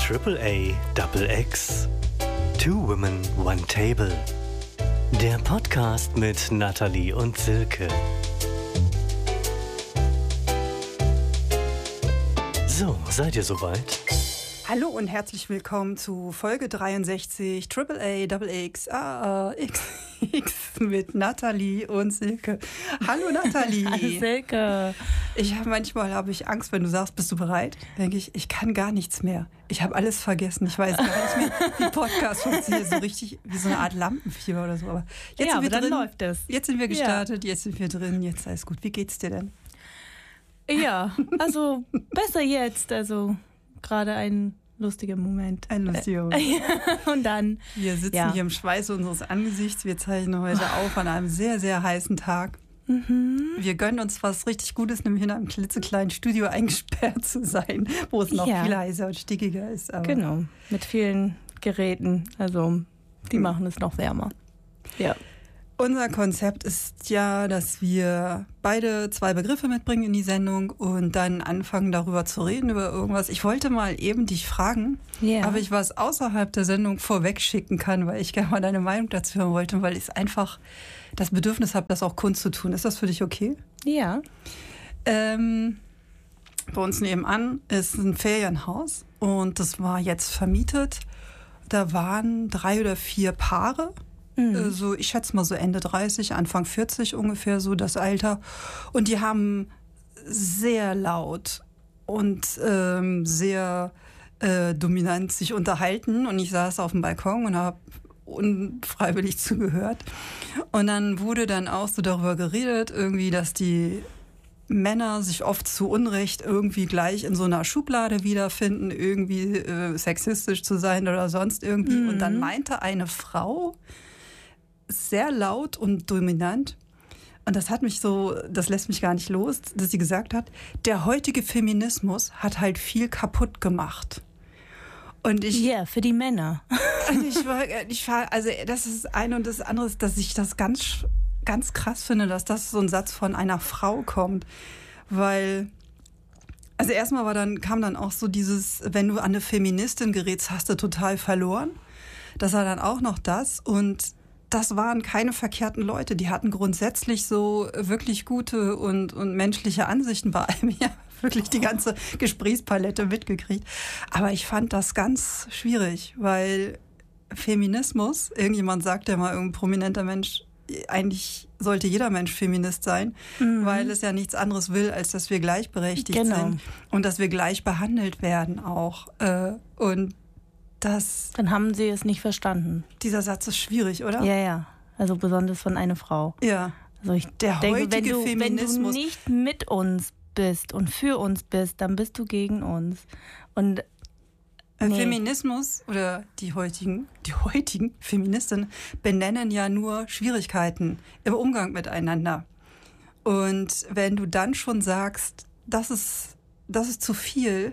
AAA Double X. Two Women, One Table. Der Podcast mit Nathalie und Silke. So, seid ihr soweit? Hallo und herzlich willkommen zu Folge 63 AAA Double X mit Nathalie und Silke. Hallo Nathalie. Hallo Silke. Manchmal habe ich Angst, wenn du sagst, bist du bereit? Denke ich kann gar nichts mehr. Ich habe alles vergessen. Ich weiß gar nicht mehr, wie Podcast funktioniert. So richtig wie so eine Art Lampenfieber oder so. Aber jetzt sind wir dann drin. Läuft es. Jetzt sind wir gestartet, Jetzt sind wir drin, jetzt alles gut. Wie geht's dir denn? Ja, also besser jetzt. Also gerade ein lustiger Moment. Ein lustiger Moment. Und dann. Wir sitzen hier im Schweiß unseres Angesichts. Wir zeichnen heute auf an einem sehr, sehr heißen Tag. Wir gönnen uns was richtig Gutes, nämlich in einem klitzekleinen Studio eingesperrt zu sein, wo es noch viel heißer und stickiger ist. Aber genau, mit vielen Geräten. Also die machen es noch wärmer. Ja. Unser Konzept ist ja, dass wir beide 2 Begriffe mitbringen in die Sendung und dann anfangen darüber zu reden, über irgendwas. Ich wollte mal eben dich fragen, ob ich was außerhalb der Sendung vorweg schicken kann, weil ich gerne mal deine Meinung dazu hören wollte, weil ich einfach das Bedürfnis habe, das auch kundzutun. Ist das für dich okay? Ja. Bei uns nebenan ist ein Ferienhaus und das war jetzt vermietet. Da waren 3 oder 4 Paare. So, ich schätze mal so Ende 30, Anfang 40 ungefähr, so das Alter. Und die haben sehr laut und sehr dominant sich unterhalten. Und ich saß auf dem Balkon und habe unfreiwillig zugehört. Und dann wurde dann auch so darüber geredet, irgendwie, dass die Männer sich oft zu Unrecht irgendwie gleich in so einer Schublade wiederfinden, irgendwie sexistisch zu sein oder sonst irgendwie. Und dann meinte eine Frau, sehr laut und dominant. Und das lässt mich gar nicht los, dass sie gesagt hat, der heutige Feminismus hat halt viel kaputt gemacht. Und für die Männer. Also das ist eine und das andere ist, dass ich das ganz, ganz krass finde, dass das so ein Satz von einer Frau kommt. Weil, also erstmal kam dann auch so dieses, wenn du an eine Feministin gerätst, hast du total verloren. Das war dann auch noch das und das waren keine verkehrten Leute. Die hatten grundsätzlich so wirklich gute und menschliche Ansichten bei allem. Ja, wirklich die ganze Gesprächspalette mitgekriegt. Aber ich fand das ganz schwierig, weil Feminismus, irgendjemand sagt ja mal, irgendein prominenter Mensch, eigentlich sollte jeder Mensch Feminist sein, weil es ja nichts anderes will, als dass wir gleichberechtigt sind und dass wir gleich behandelt werden auch. Dann haben sie es nicht verstanden. Dieser Satz ist schwierig, oder? Ja. Also besonders von einer Frau. Ja. Also ich denke, wenn du nicht mit uns bist und für uns bist, dann bist du gegen uns. Und Feminismus oder die heutigen Feministinnen benennen ja nur Schwierigkeiten im Umgang miteinander. Und wenn du dann schon sagst, das ist zu viel,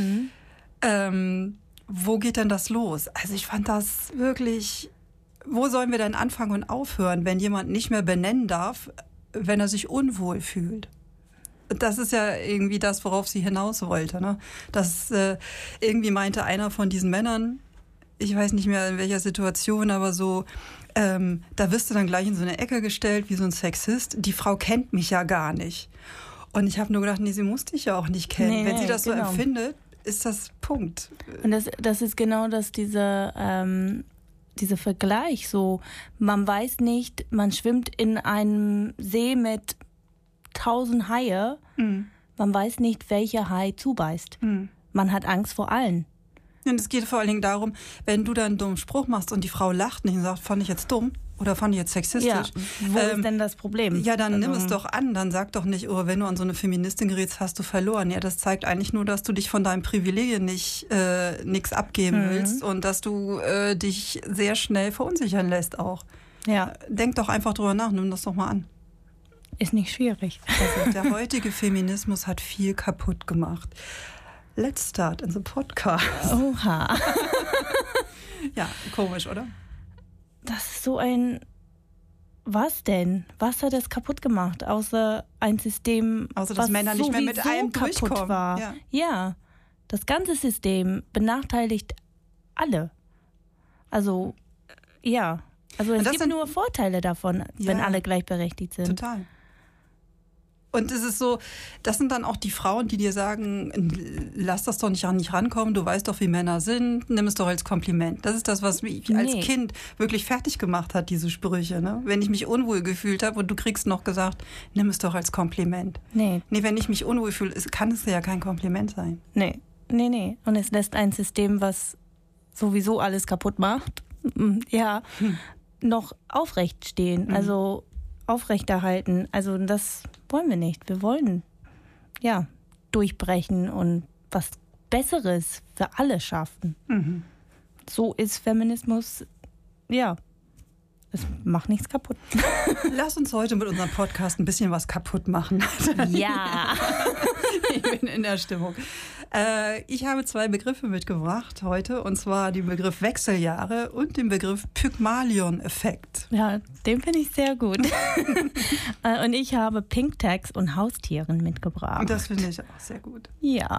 wo geht denn das los? Also ich fand das wirklich, wo sollen wir denn anfangen und aufhören, wenn jemand nicht mehr benennen darf, wenn er sich unwohl fühlt? Das ist ja irgendwie das, worauf sie hinaus wollte. Ne? Das irgendwie meinte einer von diesen Männern, ich weiß nicht mehr in welcher Situation, aber so, da wirst du dann gleich in so eine Ecke gestellt wie so ein Sexist. Die Frau kennt mich ja gar nicht. Und ich habe nur gedacht, nee, sie muss dich ja auch nicht kennen. Wenn sie das so empfindet, ist das Punkt. Und das ist genau dieser Vergleich. So, man weiß nicht, man schwimmt in einem See mit 1000 Haie. Man weiß nicht, welcher Hai zubeißt. Man hat Angst vor allen. Und es geht vor allen Dingen darum, wenn du dann einen dummen Spruch machst und die Frau lacht nicht und sagt, fand ich jetzt dumm oder fand ich jetzt sexistisch. Ja, wo ist denn das Problem? Ja, dann nimm es doch an. Dann sag doch nicht, wenn du an so eine Feministin gerätst, hast du verloren. Ja, das zeigt eigentlich nur, dass du dich von deinen Privilegien nichts abgeben willst und dass du dich sehr schnell verunsichern lässt auch. Ja. Denk doch einfach drüber nach, nimm das doch mal an. Ist nicht schwierig. Also, der heutige Feminismus hat viel kaputt gemacht. Let's start in the podcast. Oha. Ja, komisch, oder? Das ist so ein... Was denn? Was hat es kaputt gemacht? Außer ein System, dass Männer nicht mehr mit einem durchkommen. War. Ja. Das ganze System benachteiligt alle. Also, ja. Also es gibt nur Vorteile davon, wenn alle gleichberechtigt sind. Total. Und es ist so, das sind dann auch die Frauen, die dir sagen, lass das doch nicht rankommen, du weißt doch, wie Männer sind, nimm es doch als Kompliment. Das ist das, was mich als Kind wirklich fertig gemacht hat, diese Sprüche. Ne? Wenn ich mich unwohl gefühlt habe und du kriegst noch gesagt, nimm es doch als Kompliment. Nee, wenn ich mich unwohl fühle, kann es ja kein Kompliment sein. Nee. Und es lässt ein System, was sowieso alles kaputt macht, noch aufrecht stehen. Also aufrechterhalten. Also das wollen wir nicht. Wir wollen durchbrechen und was Besseres für alle schaffen. So ist Feminismus, es macht nichts kaputt. Lass uns heute mit unserem Podcast ein bisschen was kaputt machen. Ja. Ich bin in der Stimmung. Ich habe 2 Begriffe mitgebracht heute, und zwar den Begriff Wechseljahre und den Begriff Pygmalion-Effekt. Ja, den finde ich sehr gut. Und ich habe Pink Tags und Haustieren mitgebracht. Das finde ich auch sehr gut. Ja.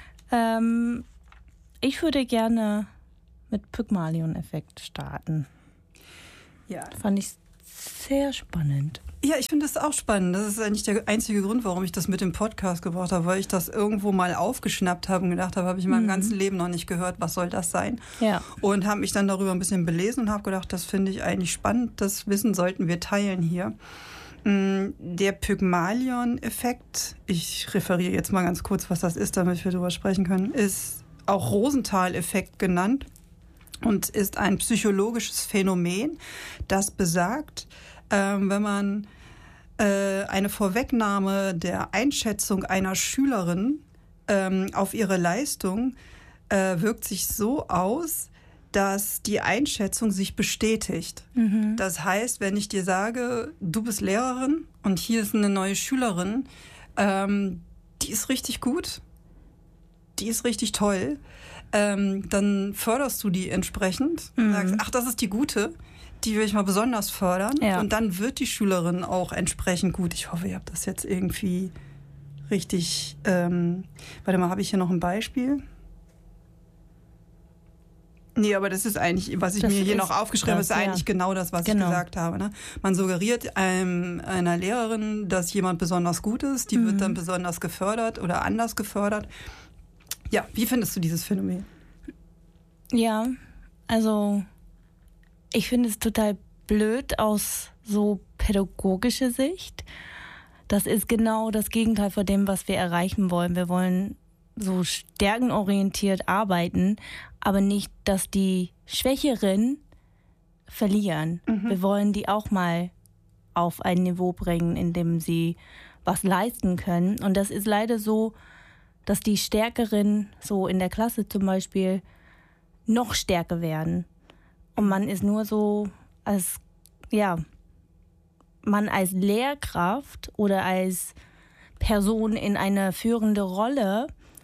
Ich würde gerne mit Pygmalion-Effekt starten. Ja. Fand ich sehr spannend. Ja, ich finde das auch spannend. Das ist eigentlich der einzige Grund, warum ich das mit dem Podcast gebracht habe, weil ich das irgendwo mal aufgeschnappt habe und gedacht habe, habe ich in meinem ganzen Leben noch nicht gehört, was soll das sein? Ja. Und habe mich dann darüber ein bisschen belesen und habe gedacht, das finde ich eigentlich spannend, das Wissen sollten wir teilen hier. Der Pygmalion-Effekt, ich referiere jetzt mal ganz kurz, was das ist, damit wir darüber sprechen können, ist auch Rosenthal-Effekt genannt und ist ein psychologisches Phänomen, das besagt, wenn man eine Vorwegnahme der Einschätzung einer Schülerin auf ihre Leistung wirkt sich so aus, dass die Einschätzung sich bestätigt. Das heißt, wenn ich dir sage, du bist Lehrerin und hier ist eine neue Schülerin, die ist richtig gut, die ist richtig toll, dann förderst du die entsprechend und sagst, ach, das ist die Gute, die will ich mal besonders fördern. Ja. Und dann wird die Schülerin auch entsprechend gut. Ich hoffe, ihr habt das jetzt irgendwie richtig... warte mal, habe ich hier noch ein Beispiel? Nee, aber das ist eigentlich, was ich mir hier noch aufgeschrieben habe, ist eigentlich genau das, was ich gesagt habe. Ne? Man suggeriert einer Lehrerin, dass jemand besonders gut ist. Die wird dann besonders gefördert oder anders gefördert. Ja, wie findest du dieses Phänomen? Ja, also ich finde es total blöd aus so pädagogischer Sicht. Das ist genau das Gegenteil von dem, was wir erreichen wollen. Wir wollen so stärkenorientiert arbeiten, aber nicht, dass die Schwächeren verlieren. Wir wollen die auch mal auf ein Niveau bringen, in dem sie was leisten können. Und das ist leider so, dass die Stärkeren, so in der Klasse zum Beispiel, noch stärker werden. Und man ist nur so man als Lehrkraft oder als Person in einer führenden Rolle,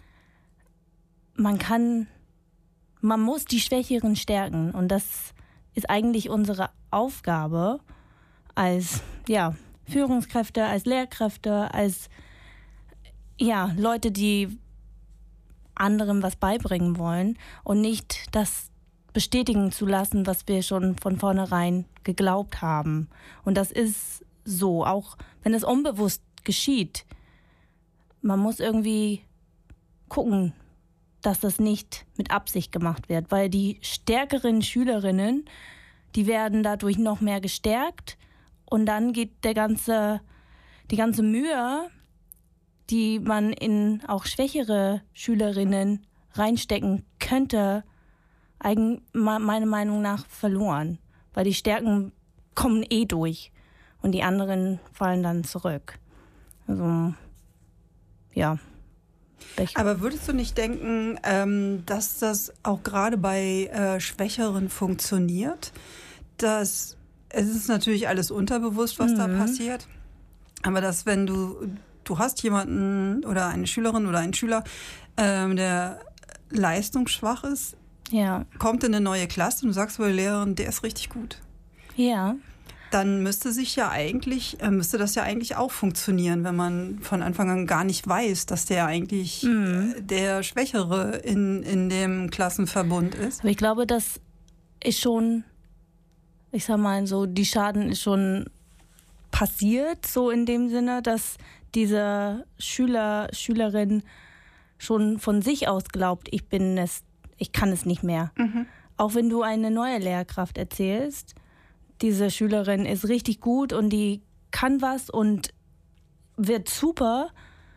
man muss die Schwächeren stärken. Und das ist eigentlich unsere Aufgabe als Führungskräfte, als Lehrkräfte, als Leute, die anderen was beibringen wollen und nicht das bestätigen zu lassen, was wir schon von vornherein geglaubt haben. Und das ist so, auch wenn es unbewusst geschieht. Man muss irgendwie gucken, dass das nicht mit Absicht gemacht wird, weil die stärkeren Schülerinnen, die werden dadurch noch mehr gestärkt und dann geht die ganze Mühe, die man in auch schwächere Schülerinnen reinstecken könnte, meiner Meinung nach verloren. Weil die Stärken kommen durch und die anderen fallen dann zurück. Also, ja. Aber würdest du nicht denken, dass das auch gerade bei Schwächeren funktioniert? Es ist natürlich alles unterbewusst, was da passiert. Aber dass wenn du hast jemanden oder eine Schülerin oder einen Schüler, der leistungsschwach ist, kommt in eine neue Klasse und du sagst bei der Lehrerin, der ist richtig gut. Ja. Dann müsste das ja eigentlich auch funktionieren, wenn man von Anfang an gar nicht weiß, dass der eigentlich der Schwächere in dem Klassenverbund ist. Aber ich glaube, das ist schon, ich sag mal so, die Schaden ist schon passiert, so in dem Sinne, dass diese Schülerin schon von sich aus glaubt, ich kann es nicht mehr. Auch wenn du eine neue Lehrkraft erzählst, diese Schülerin ist richtig gut und die kann was und wird super.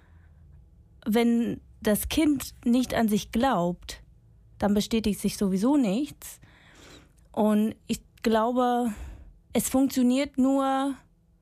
Wenn das Kind nicht an sich glaubt, dann bestätigt sich sowieso nichts. Und ich glaube, es funktioniert nur,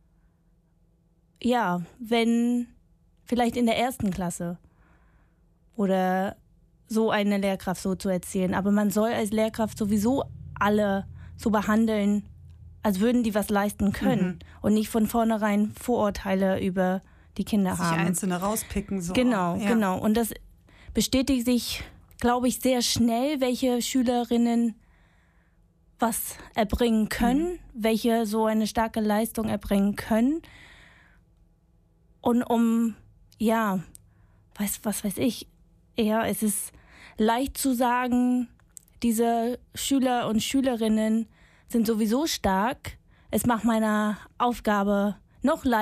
ja, wenn vielleicht in der 1. Klasse oder so eine Lehrkraft so zu erzählen. Aber man soll als Lehrkraft sowieso alle so behandeln, als würden die was leisten können und nicht von vornherein Vorurteile über die Kinder haben. Sich Einzelne rauspicken. So. Genau. Und das bestätigt sich, glaube ich, sehr schnell, welche Schülerinnen was erbringen können, welche so eine starke Leistung erbringen können. Und was weiß ich, es ist leicht zu sagen, diese Schüler und Schülerinnen sind sowieso stark. Es macht meine Aufgabe noch leichter.